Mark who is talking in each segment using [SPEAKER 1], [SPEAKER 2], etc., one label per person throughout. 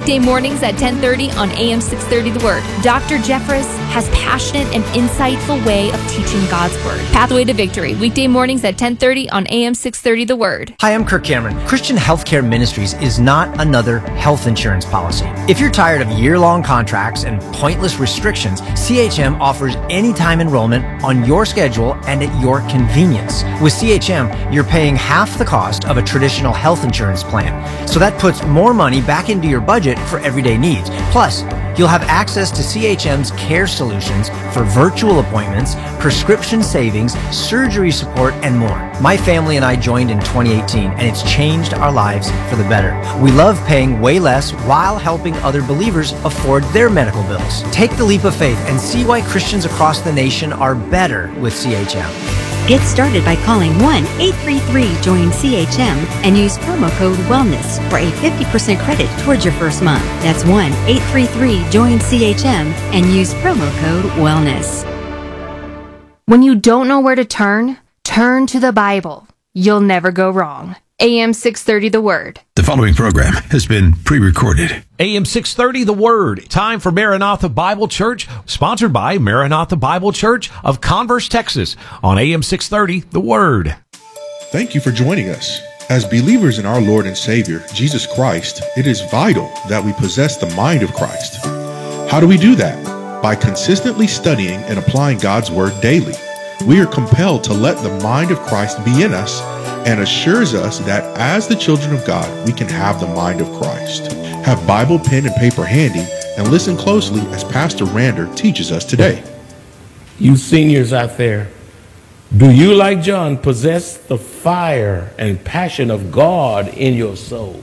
[SPEAKER 1] weekday mornings at 10:30 on AM 630 The Word. Dr. Jeffress has passionate and insightful way of teaching God's Word. Pathway to Victory, weekday mornings at 10:30 on AM 630 The Word.
[SPEAKER 2] Hi, I'm Kirk Cameron. Christian Healthcare Ministries is not another health insurance policy. If you're tired of year-long contracts and pointless restrictions, CHM offers anytime enrollment on your schedule and at your convenience. With CHM, you're paying half the cost of a traditional health insurance plan. So that puts more money back into your budget for everyday needs. Plus, you'll have access to CHM's care solutions for virtual appointments, prescription savings, surgery support, and more. My family and I joined in 2018, and it's changed our lives for the better. We love paying way less while helping other believers afford their medical bills. Take the leap of faith and see why Christians across the nation are better with CHM.
[SPEAKER 3] Get started by calling 1-833-JOIN-CHM and use promo code WELLNESS for a 50% credit towards your first month. That's 1-833-JOIN-CHM and use promo code WELLNESS.
[SPEAKER 1] When you don't know where to turn to the Bible. You'll never go wrong. AM 630 The Word.
[SPEAKER 4] The following program has been pre-recorded.
[SPEAKER 5] AM 630 The Word. Time for Maranatha Bible Church, sponsored by Maranatha Bible Church of Converse, Texas, on AM 630 The Word.
[SPEAKER 6] Thank you for joining us. As believers in our Lord and Savior, Jesus Christ, it is vital that we possess the mind of Christ. How do we do that? By consistently studying and applying God's Word daily. We are compelled to let the mind of Christ be in us, and assures us that as the children of God, we can have the mind of Christ. Have Bible, pen, and paper handy, and listen closely as Pastor Rander teaches us today.
[SPEAKER 7] You seniors out there, do you, like John, possess the fire and passion of God in your soul?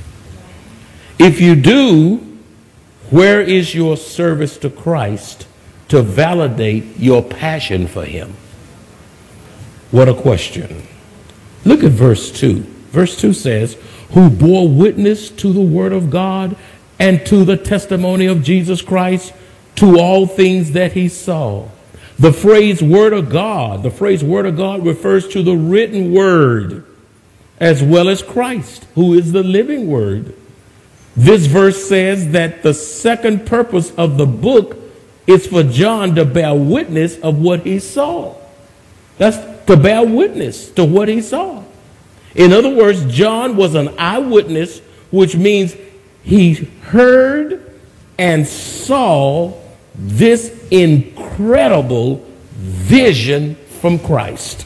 [SPEAKER 7] If you do, where is your service to Christ to validate your passion for Him? What a question. Look at verse 2. Verse 2 says, who bore witness to the word of God and to the testimony of Jesus Christ, to all things that he saw. The phrase word of God refers to the written word as well as Christ, who is the living word. This verse says that the second purpose of the book is for John to bear witness of what he saw. That's to bear witness to what he saw. In other words, John was an eyewitness, which means he heard and saw this incredible vision from Christ.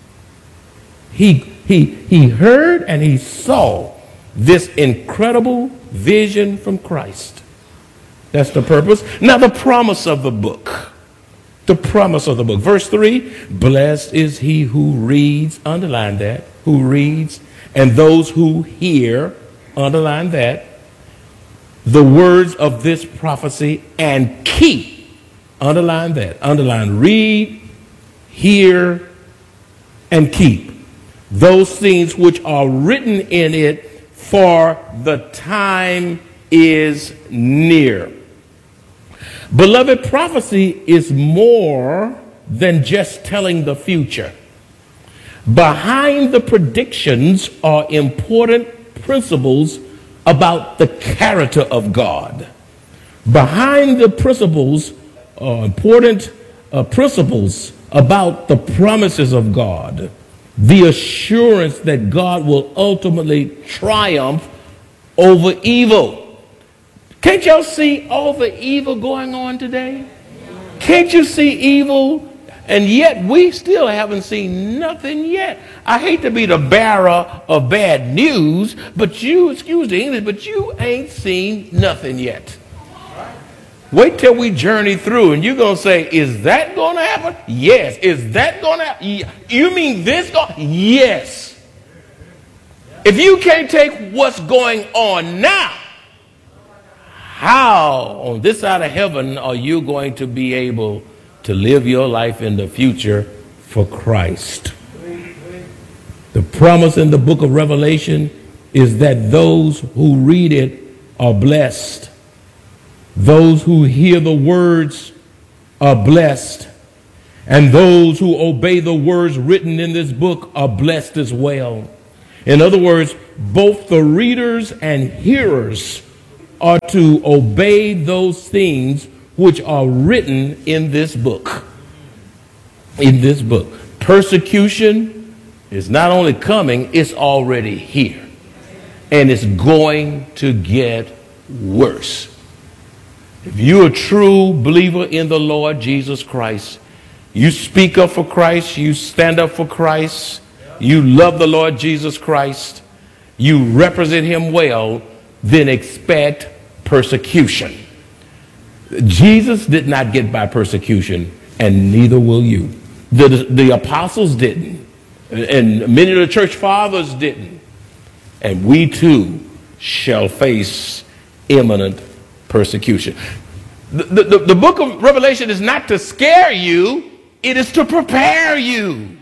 [SPEAKER 7] He heard and he saw this incredible vision from Christ. That's the purpose. Now, the promise of the book. The promise of the book. Verse 3, blessed is he who reads, underline that, who reads, and those who hear, underline that, the words of this prophecy and keep, underline that, underline, read, hear, and keep those things which are written in it, for the time is near. Beloved, prophecy is more than just telling the future. Behind the predictions are important principles about the character of God. Behind the principles are important principles about the promises of God, the assurance that God will ultimately triumph over evil. Can't y'all see all the evil going on today? Can't you see evil? And yet we still haven't seen nothing yet. I hate to be the bearer of bad news, but you, excuse the English, but you ain't seen nothing yet. Wait till we journey through and you're going to say, is that going to happen? Yes. Is that going to happen? You mean this? Yes. If you can't take what's going on now, how on this side of heaven are you going to be able to live your life in the future for Christ? The promise in the book of Revelation is that those who read it are blessed. Those who hear the words are blessed. And those who obey the words written in this book are blessed as well. In other words, both the readers and hearers are to obey those things which are written in this book. In this book. Persecution is not only coming, it's already here. And it's going to get worse. If you're a true believer in the Lord Jesus Christ, you speak up for Christ, you stand up for Christ, you love the Lord Jesus Christ, you represent him well, then expect persecution. Jesus did not get by persecution, and neither will you. The apostles didn't, and many of the church fathers didn't. And we too shall face imminent persecution. The book of Revelation is not to scare you, it is to prepare you.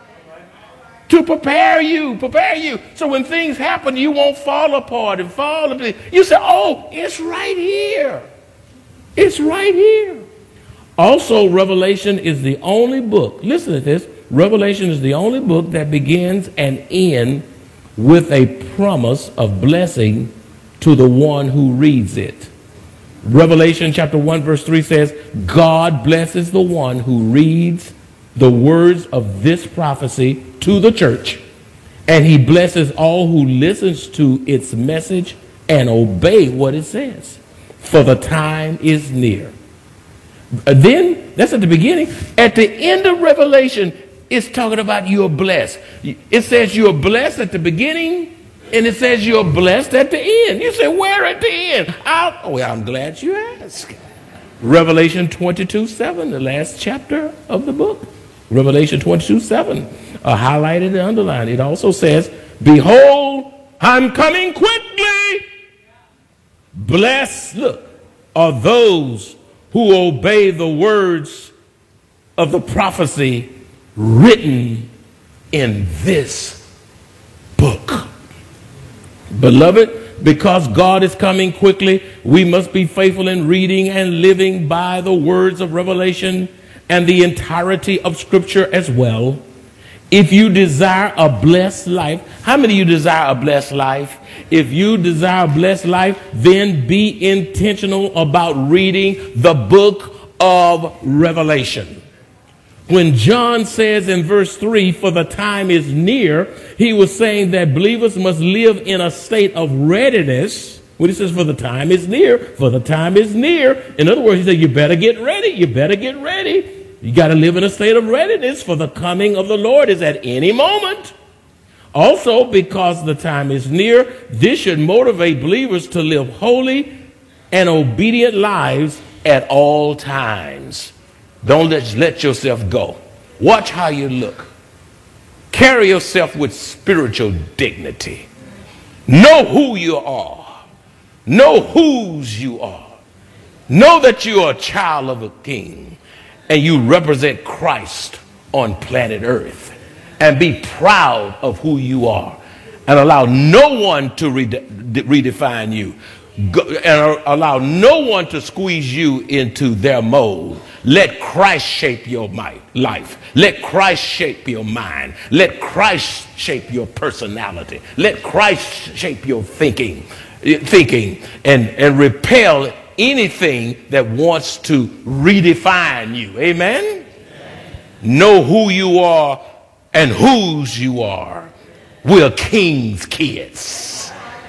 [SPEAKER 7] To prepare you. So when things happen, you won't fall apart and fall apart. You say, oh, it's right here. It's right here. Also, Revelation is the only book, listen to this, Revelation is the only book that begins and ends with a promise of blessing to the one who reads it. Revelation chapter 1 verse 3 says, God blesses the one who reads the words of this prophecy to the church, and he blesses all who listens to its message and obey what it says, for the time is near. Then, that's at the beginning. At the end of Revelation, it's talking about you're blessed. It says you're blessed at the beginning, and it says you're blessed at the end. You say, where at the end? I'm glad you asked. Revelation 22:7, the last chapter of the book. Revelation 22:7, highlighted and underlined. It also says, behold, I'm coming quickly. Blessed, look, are those who obey the words of the prophecy written in this book. Beloved, because God is coming quickly, we must be faithful in reading and living by the words of Revelation and the entirety of Scripture as well. If you desire a blessed life, how many of you desire a blessed life? If you desire a blessed life, then be intentional about reading the book of Revelation. When John says in verse 3, for the time is near, he was saying that believers must live in a state of readiness. When he says, for the time is near, for the time is near. In other words, he said, you better get ready. You better get ready. You got to live in a state of readiness, for the coming of the Lord is at any moment. Also, because the time is near, this should motivate believers to live holy and obedient lives at all times. Don't let yourself go. Watch how you look. Carry yourself with spiritual dignity. Know who you are. Know whose you are. Know that you are a child of a king and you represent Christ on planet Earth. And be proud of who you are and allow no one to redefine you. And allow no one to squeeze you into their mold. Let Christ shape your life. Let Christ shape your mind. Let Christ shape your personality. Let Christ shape your thinking and repel anything that wants to redefine you. Amen? Know who you are and whose you are. We're king's kids.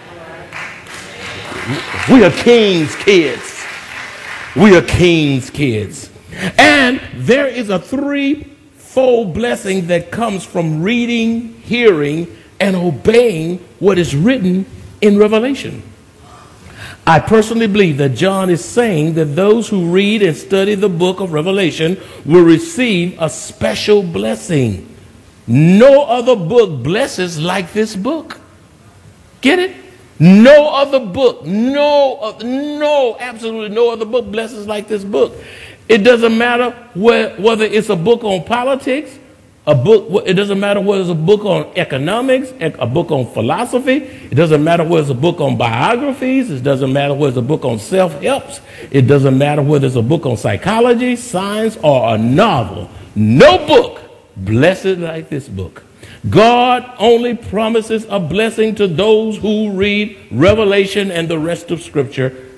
[SPEAKER 7] We are king's kids. We are king's kids. And there is a threefold blessing that comes from reading, hearing, and obeying what is written in Revelation. I personally believe that John is saying that those who read and study the book of Revelation will receive a special blessing. No other book blesses like this book. Get it? No other book, absolutely no other book blesses like this book. It doesn't matter whether it's a book on politics, it doesn't matter whether it's a book on economics, a book on philosophy. It doesn't matter whether it's a book on biographies. It doesn't matter whether it's a book on self-helps. It doesn't matter whether it's a book on psychology, science, or a novel. No book blesses like this book. God only promises a blessing to those who read Revelation and the rest of Scripture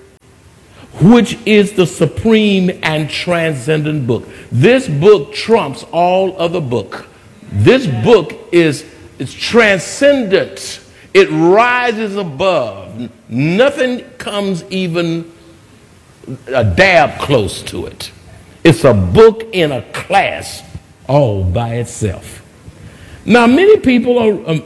[SPEAKER 7] which is the supreme and transcendent book. This book trumps all other book. This book is transcendent. It rises above. Nothing comes even a dab close to it. It's a book in a class all by itself. Now, many people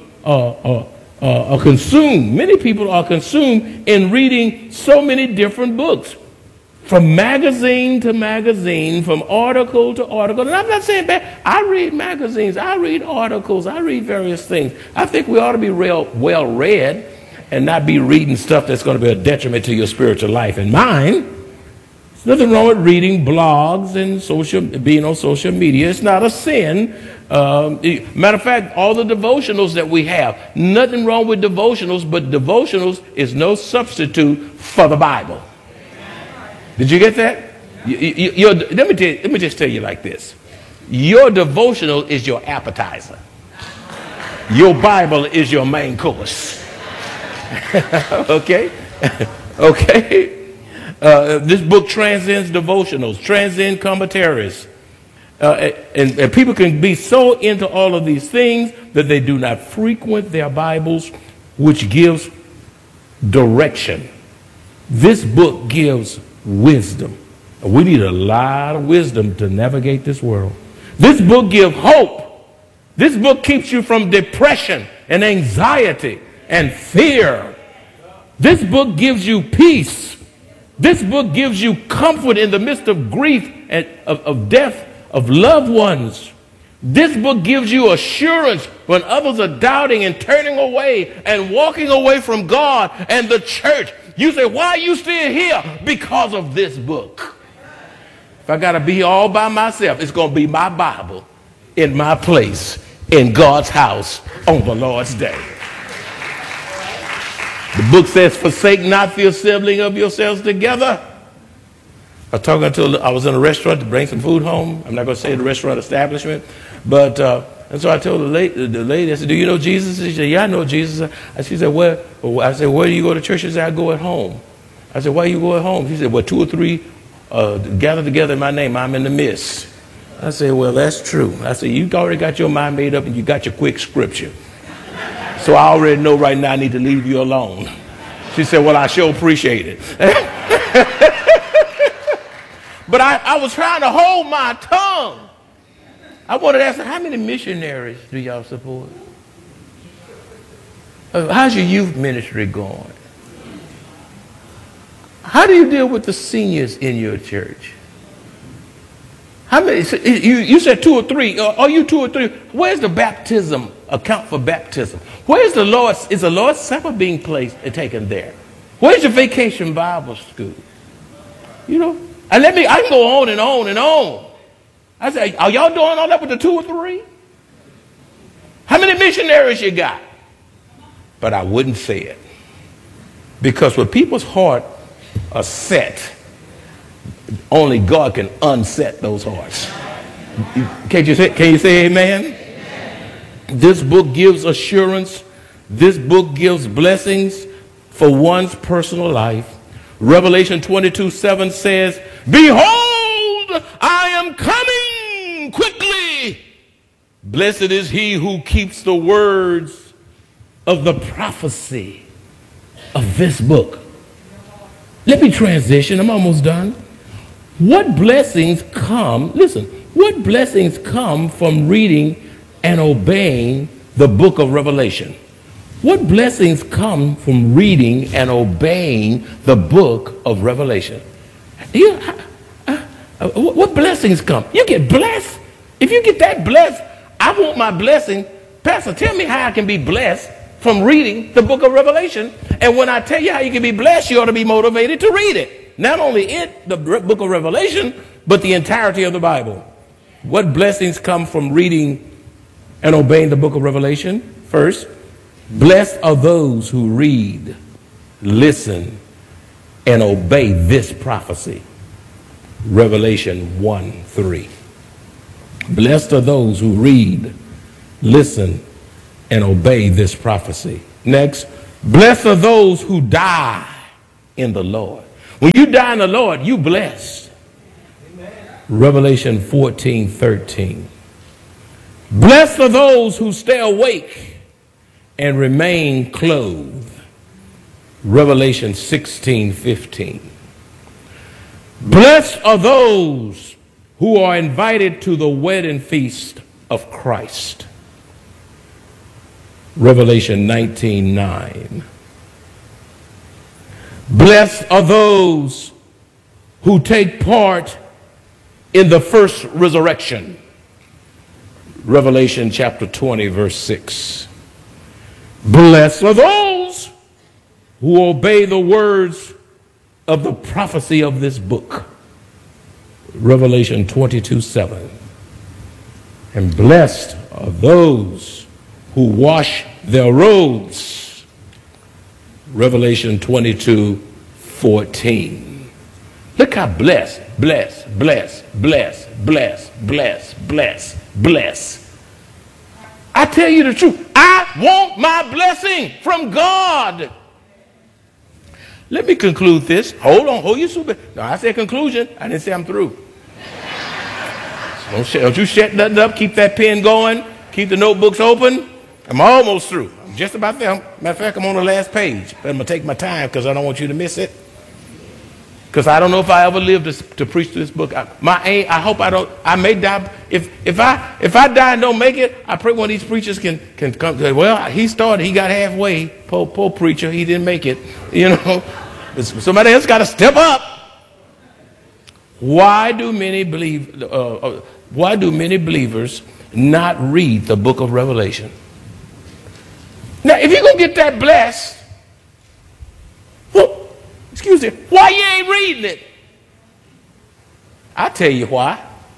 [SPEAKER 7] are consumed. Many people are consumed in reading so many different books, from magazine to magazine, from article to article. And I'm not saying bad. I read magazines. I read articles. I read various things. I think we ought to be well read and not be reading stuff that's going to be a detriment to your spiritual life and mine. There's nothing wrong with reading blogs and being on social media. It's not a sin. Matter of fact, all the devotionals that we have, nothing wrong with devotionals, but devotionals is no substitute for the Bible. Did you get that? Let me just tell you like this. Your devotional is your appetizer. Your Bible is your main course. Okay? Okay? This book transcends devotionals, transcends commentaries. And people can be so into all of these things that they do not frequent their Bibles, which gives direction. This book gives wisdom. We need a lot of wisdom to navigate this world. This book gives hope. This book keeps you from depression and anxiety and fear. This book gives you peace. This book gives you comfort in the midst of grief and of death of loved ones. This book gives you assurance when others are doubting and turning away and walking away from God and the church. You say, why are you still here? Because of this book. If I got to be all by myself, it's going to be my Bible in my place in God's house on the Lord's day. The book says, forsake not the assembling of yourselves together. I was in a restaurant to bring some food home. I'm not going to say the restaurant establishment, but and so I told the lady, I said, do you know Jesus? She said, yeah, I know Jesus. She said, where? I said, where do you go to church? She said, I go at home. I said, why you go at home? She said, well, 2 or 3 gather together in my name, I'm in the midst. I said, well, that's true. I said, you already got your mind made up and you got your quick scripture. So I already know right now I need to leave you alone. She said, well, I sure appreciate it. But I was trying to hold my tongue. I wanted to ask her, how many missionaries do y'all support? How's your youth ministry going? How do you deal with the seniors in your church? How many? You said 2 or 3. Are you 2 or 3? Where's the baptism account for baptism? Where's the Lord? Is the Lord's Supper being taken there? Where's your vacation Bible school? You know, and I can go on and on and on. I say, are y'all doing all that with the 2 or 3? How many missionaries you got? But I wouldn't say it, because when people's heart are set, only God can unset those hearts. Can you say amen? Amen? This book gives assurance. This book gives blessings for one's personal life. Revelation 22:7 says, behold, I am coming quickly. Blessed is he who keeps the words of the prophecy of this book. Let me transition. I'm almost done. What blessings come, listen, what blessings come from reading and obeying the book of Revelation? What blessings come from reading and obeying the book of Revelation? What blessings come? You get blessed. If you get that blessed, I want my blessing. Pastor, tell me how I can be blessed from reading the book of Revelation. And when I tell you how you can be blessed, you ought to be motivated to read it. Not only the book of Revelation, but the entirety of the Bible. What blessings come from reading and obeying the book of Revelation? First, blessed are those who read, listen, and obey this prophecy. Revelation 1:3. Blessed are those who read, listen, and obey this prophecy. Next, blessed are those who die in the Lord. When you die in the Lord, you blessed. Revelation 14:13. Blessed are those who stay awake and remain clothed. Revelation 16:15. Blessed are those who are invited to the wedding feast of Christ. Revelation 19:9. Blessed are those who take part in the first resurrection. Revelation chapter 20, verse 6. Blessed are those who obey the words of the prophecy of this book. Revelation 22:7. And blessed are those who wash their robes. Revelation 22:14. Look how blessed. I tell you the truth. I want my blessing from God. Let me conclude this. Hold on. Hold your super. No, I said conclusion. I didn't say I'm through. Don't you shut nothing up. Keep that pen going. Keep the notebooks open. I'm almost through. I'm just about there. Matter of fact, I'm on the last page. But I'm going to take my time because I don't want you to miss it. Because I don't know if I ever live to preach this book. I hope I don't. I may die. If I die and don't make it, I pray one of these preachers can come. Well, he started. He got halfway. Poor preacher. He didn't make it. You know. Somebody else got to step up. Why do many believers not read the book of Revelation? Now, if you're gonna get that blessed, well, excuse me, why you ain't reading it? I'll tell you why.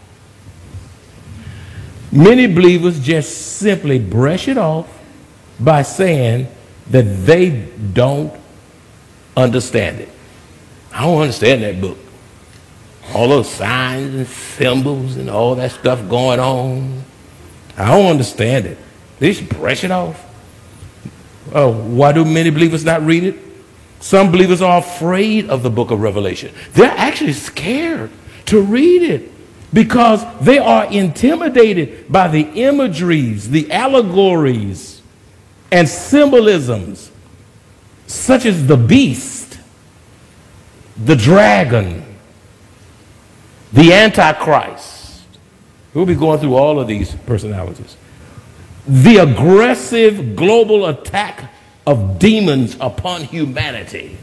[SPEAKER 7] Many believers just simply brush it off by saying that they don't understand it. I don't understand that book. All those signs and symbols and all that stuff going on. I don't understand it. They just brush it off. Oh, why do many believers not read it? Some believers are afraid of the book of Revelation. They're actually scared to read it because they are intimidated by the imageries, the allegories, and symbolisms such as the beast, the dragon, the Antichrist. We'll be going through all of these personalities. The aggressive global attack of demons upon humanity.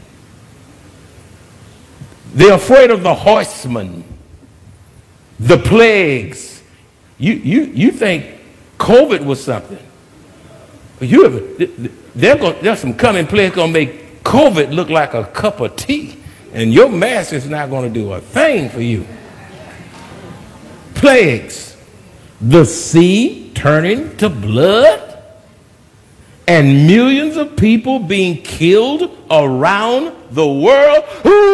[SPEAKER 7] They're afraid of the horsemen, the plagues. You think COVID was something. There's some coming plagues going to make COVID look like a cup of tea, and your mask is not going to do a thing for you. Plagues, the sea turning to blood, and millions of people being killed around the world.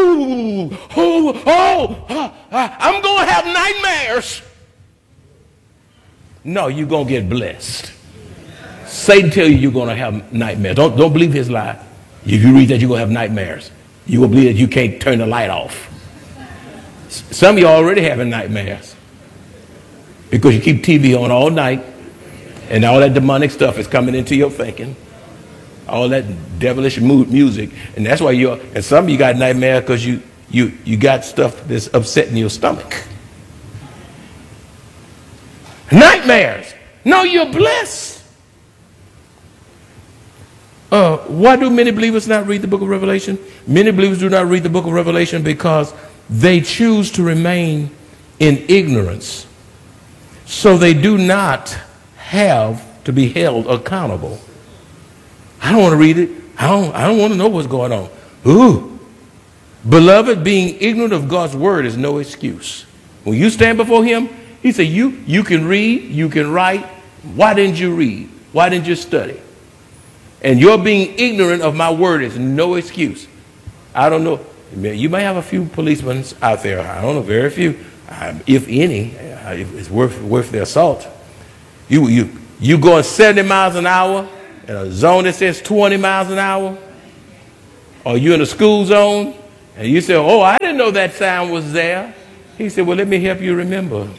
[SPEAKER 7] I'm going to have nightmares. No, you're going to get blessed. Satan tell you you're going to have nightmares. Don't believe his lie. If you read that, you're going to have nightmares. You're going to believe that you can't turn the light off. Some of you are already having nightmares because you keep TV on all night and all that demonic stuff is coming into your thinking, all that devilish music, and that's why and some of you got nightmares because you got stuff that's upsetting your stomach. Nightmares. No, you're blessed. Why do many believers not read the book of Revelation? Many believers do not read the book of Revelation because they choose to remain in ignorance. So they do not have to be held accountable. I don't want to read it. I don't want to know what's going on. Ooh. Beloved, being ignorant of God's word is no excuse. When you stand before him, he said, you can read, you can write. Why didn't you read? Why didn't you study? And your being ignorant of my word is no excuse. I don't know. You may have a few policemen out there. I don't know, very few, if any. It's worth their salt. You going 70 miles an hour in a zone that says 20 miles an hour, or you in a school zone And you say, oh, I didn't know that sound was there. He said, well, let me help you remember.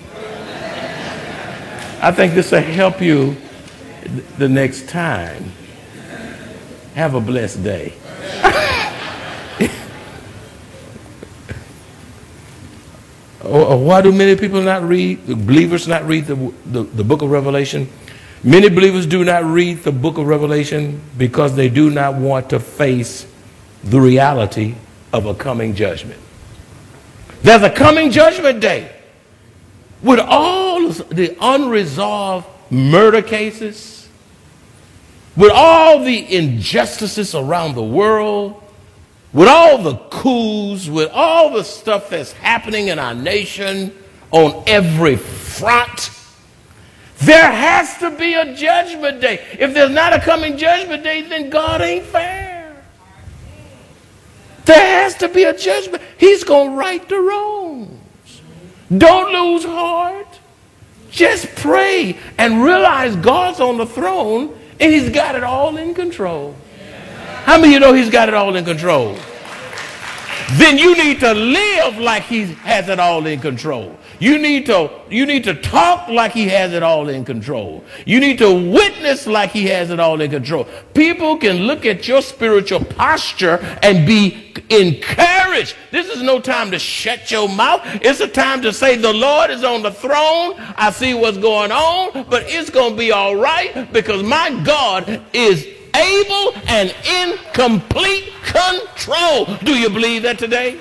[SPEAKER 7] I think this will help you the next time. Have a blessed day. Why do many people not read, believers not read the book of Revelation? Many believers do not read the book of Revelation because they do not want to face the reality of a coming judgment. There's a coming judgment day with all the unresolved murder cases, with all the injustices around the world, with all the coups, with all the stuff that's happening in our nation on every front. There has to be a judgment day. If there's not a coming judgment day, then God ain't fair. There has to be a judgment. He's going to right the wrongs. Don't lose heart. Just pray and realize God's on the throne and he's got it all in control. How many of you know he's got it all in control? Then you need to live like he has it all in control. You need to talk like he has it all in control. You need to witness like he has it all in control. People can look at your spiritual posture and be encouraged. This is no time to shut your mouth. It's a time to say the Lord is on the throne. I see what's going on, but it's going to be all right because my God is able and in complete control. Do you believe that today?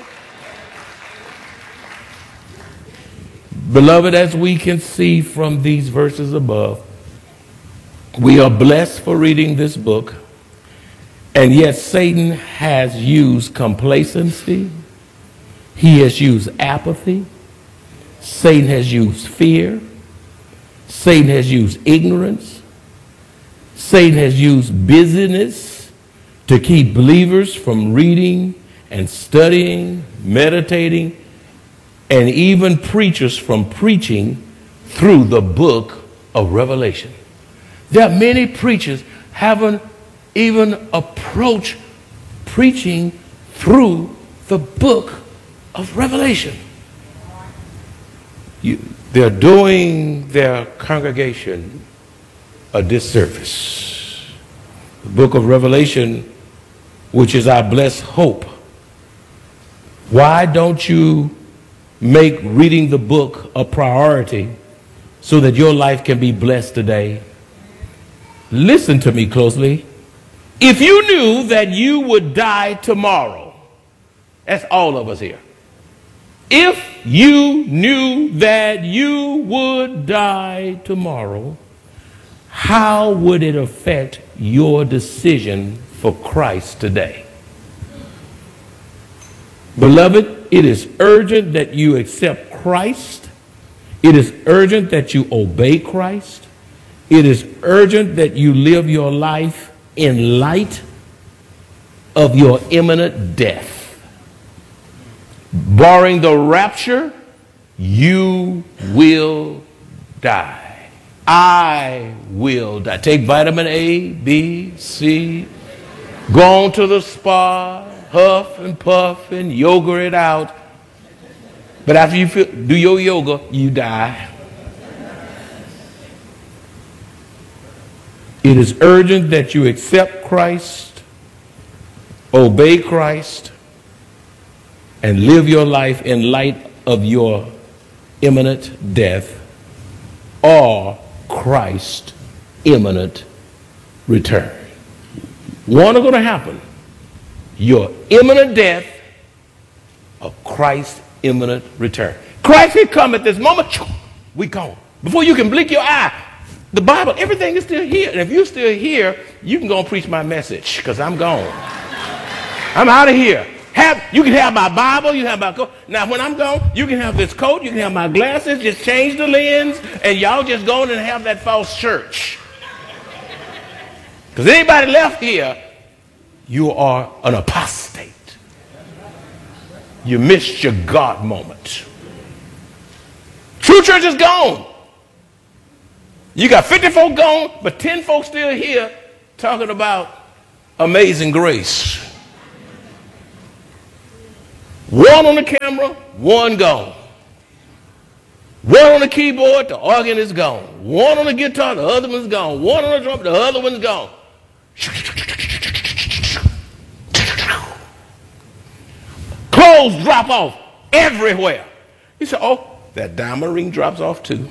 [SPEAKER 7] Beloved, as we can see from these verses above, we are blessed for reading this book, and yet Satan has used complacency, he has used apathy, Satan has used fear, Satan has used ignorance, Satan has used busyness to keep believers from reading and studying, meditating, and even preachers from preaching through the book of Revelation. There are many preachers haven't even approached preaching through the book of Revelation. They're doing their congregation a disservice. The book of Revelation, which is our blessed hope. Why don't you make reading the book a priority so that your life can be blessed today? Listen to me closely. If you knew that you would die tomorrow, that's all of us here. If you knew that you would die tomorrow, how would it affect your decision for Christ today? Beloved, it is urgent that you accept Christ. It is urgent that you obey Christ. It is urgent that you live your life in light of your imminent death. Barring the rapture, you will die. I will die. Take vitamin A, B, C, go on to the spa, huff and puff and yoga it out. But after you do your yoga, you die. It is urgent that you accept Christ, obey Christ, and live your life in light of your imminent death or Christ's imminent return. One are going to happen. Your imminent death or Christ's imminent return. Christ will come at this moment. We gone. Before you can blink your eye, the Bible, everything is still here. And if you're still here, you can go and preach my message because I'm gone. I'm out of here. You can have my Bible, you can have my coat. Now, when I'm gone, you can have this coat, you can have my glasses, just change the lens, and y'all just go in and have that false church. Because anybody left here, you are an apostate. You missed your God moment. True church is gone. You got 50 folk gone, but 10 folks still here talking about amazing grace. One on the camera, one gone. One on the keyboard, the organ is gone. One on the guitar, the other one's gone. One on the drum, the other one's gone. Clothes drop off everywhere. He said, oh, that diamond ring drops off too.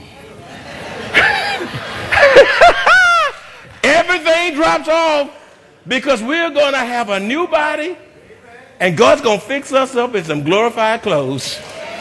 [SPEAKER 7] Everything drops off because we're going to have a new body and God's going to fix us up in some glorified clothes.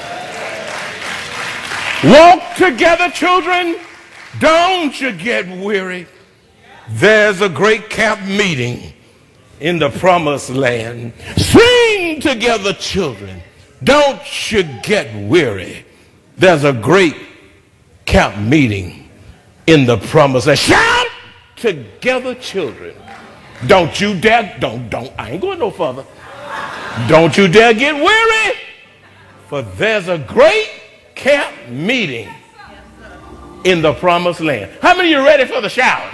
[SPEAKER 7] Walk together, children. Don't you get weary. There's a great camp meeting in the promised land. Sing together, children. Don't you get weary. There's a great camp meeting in the promised land. Shout together, children. Don't you dare, I ain't going no further. Don't you dare get weary, for there's a great camp meeting in the promised land. How many of you ready for the shout?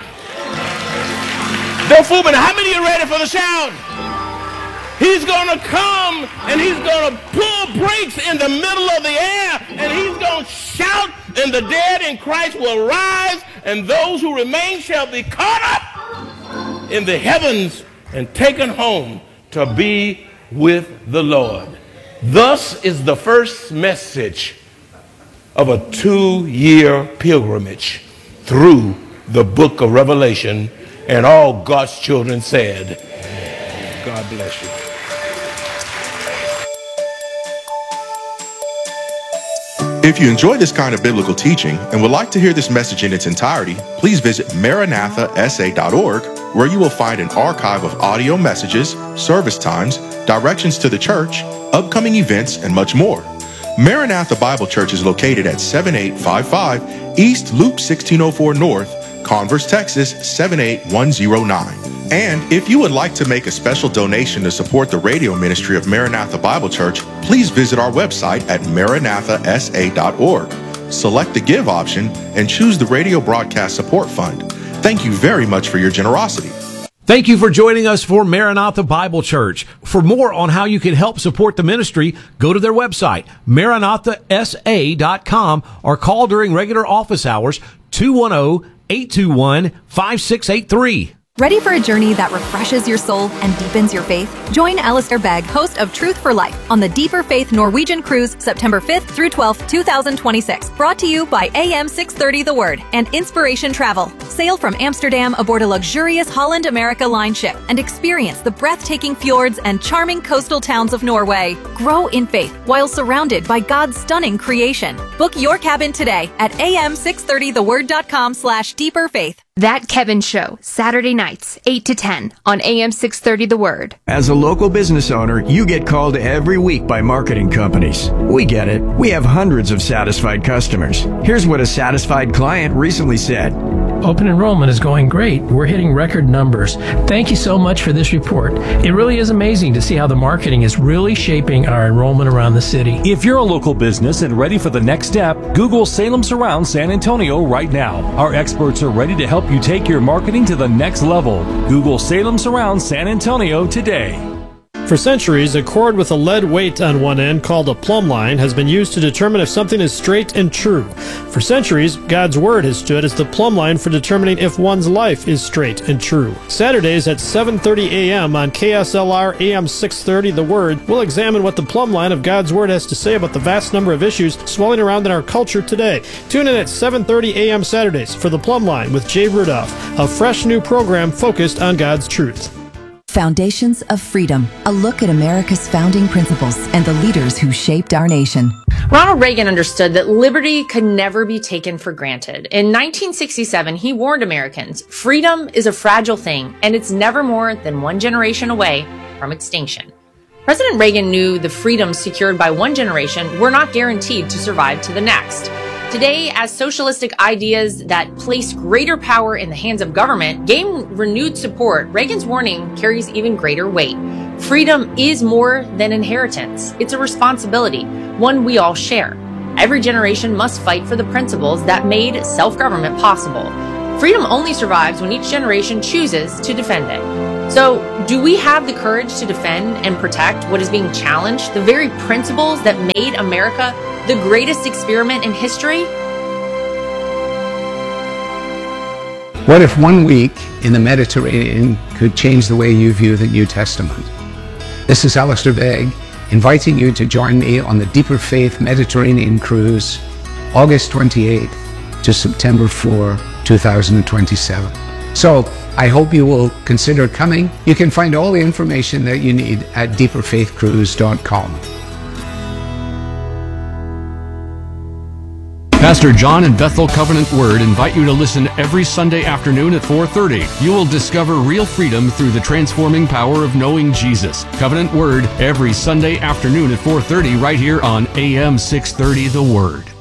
[SPEAKER 7] Don't fool me. How many of you ready for the shout? He's going to come and he's going to pull brakes in the middle of the air and he's going to shout and the dead in Christ will rise and those who remain shall be caught up in the heavens and taken home to be with the Lord. Thus is the first message of a 2-year pilgrimage through the book of Revelation, and all God's children said, God bless you.
[SPEAKER 6] If you enjoy this kind of biblical teaching and would like to hear this message in its entirety, please visit MaranathaSA.org, where you will find an archive of audio messages, service times, directions to the church, upcoming events, and much more. Maranatha Bible Church is located at 7855 East Loop 1604 North, Converse, Texas 78109. And if you would like to make a special donation to support the radio ministry of Maranatha Bible Church, please visit our website at MaranathaSA.org. Select the Give option and choose the Radio Broadcast Support Fund. Thank you very much for your generosity.
[SPEAKER 5] Thank you for joining us for Maranatha Bible Church. For more on how you can help support the ministry, go to their website, MaranathaSA.com, or call during regular office hours, 210-821-5683.
[SPEAKER 8] Ready for a journey that refreshes your soul and deepens your faith? Join Alistair Begg, host of Truth for Life, on the Deeper Faith Norwegian Cruise, September 5th through 12th, 2026. Brought to you by AM 630 The Word and Inspiration Travel. Sail from Amsterdam aboard a luxurious Holland America Line ship and experience the breathtaking fjords and charming coastal towns of Norway. Grow in faith while surrounded by God's stunning creation. Book your cabin today at am630theword.com/deeperfaith.
[SPEAKER 1] That Kevin Show, Saturday nights, 8 to 10 on AM 630 The Word.
[SPEAKER 9] As a local business owner, you get called every week by marketing companies. We get it. We have hundreds of satisfied customers. Here's what a satisfied client recently said.
[SPEAKER 10] Open enrollment is going great. We're hitting record numbers. Thank you so much for this report. It really is amazing to see how the marketing is really shaping our enrollment around the city.
[SPEAKER 11] If you're a local business and ready for the next step, Google Salem Surround San Antonio right now. Our experts are ready to help you take your marketing to the next level. Google Salem Surround San Antonio today.
[SPEAKER 12] For centuries, a cord with a lead weight on one end called a plumb line has been used to determine if something is straight and true. For centuries, God's Word has stood as the plumb line for determining if one's life is straight and true. Saturdays at 7:30 a.m. on KSLR AM 630 The Word, we'll examine what the plumb line of God's Word has to say about the vast number of issues swirling around in our culture today. Tune in at 7:30 a.m. Saturdays for the plumb line with Jay Rudolph, a fresh new program focused on God's truth.
[SPEAKER 13] Foundations of Freedom, a look at America's founding principles and the leaders who shaped our nation.
[SPEAKER 14] Ronald Reagan understood that liberty could never be taken for granted. In 1967, he warned Americans, freedom is a fragile thing, and it's never more than one generation away from extinction. President Reagan knew the freedoms secured by one generation were not guaranteed to survive to the next. Today, as socialistic ideas that place greater power in the hands of government gain renewed support, Reagan's warning carries even greater weight. Freedom is more than inheritance. It's a responsibility, one we all share. Every generation must fight for the principles that made self-government possible. Freedom only survives when each generation chooses to defend it. So, do we have the courage to defend and protect what is being challenged, the very principles that made America the greatest experiment in history?
[SPEAKER 15] What if 1 week in the Mediterranean could change the way you view the New Testament? This is Alistair Begg, inviting you to join me on the Deeper Faith Mediterranean Cruise, August 28th to September 4, 2027. So, I hope you will consider coming. You can find all the information that you need at deeperfaithcruise.com.
[SPEAKER 16] Pastor John and Bethel Covenant Word invite you to listen every Sunday afternoon at 4:30. You will discover real freedom through the transforming power of knowing Jesus. Covenant Word every Sunday afternoon at 4:30 right here on AM 630 The Word.